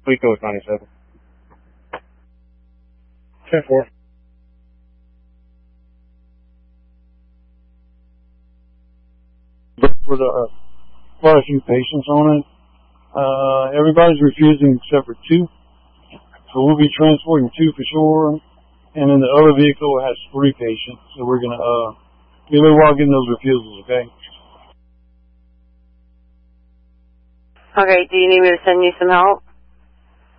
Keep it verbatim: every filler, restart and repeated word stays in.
Waco is ninety-seven. ten four. For the, uh, quite a few patients on it. Uh, everybody's refusing except for two. So we'll be transporting two for sure. And then the other vehicle has three patients. So we're going to, uh, be a little while getting those refusals, okay? Okay, do you need me to send you some help?